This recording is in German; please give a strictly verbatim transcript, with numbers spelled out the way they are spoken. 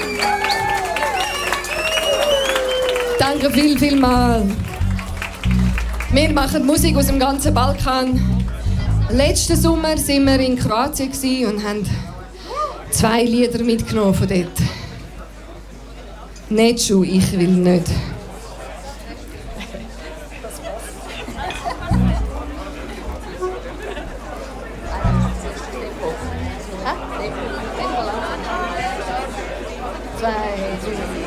Danke viel, viel mal. Wir machen Musik aus dem ganzen Balkan. Letzten Sommer waren wir in Kroatien und haben zwei Lieder mitgenommen von dort. Neću, ich will nicht. Zwei, drei.